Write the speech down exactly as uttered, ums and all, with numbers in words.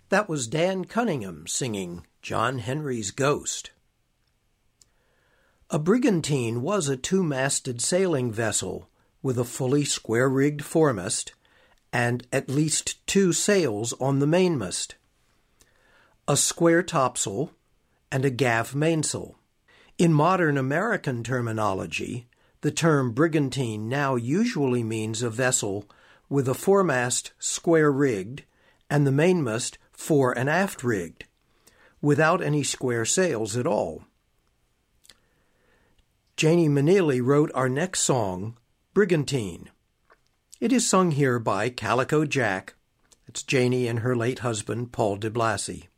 That was Dan Cunningham singing John Henry's Ghost. A brigantine was a two-masted sailing vessel with a fully square-rigged foremast and at least two sails on the mainmast, a square topsail, and a gaff mainsail. In modern American terminology, the term brigantine now usually means a vessel with a foremast square-rigged and the mainmast fore and aft-rigged, without any square sails at all. Janie Maneely wrote our next song, Brigantine. It is sung here by Calico Jack. It's Janie and her late husband, Paul de Blasi.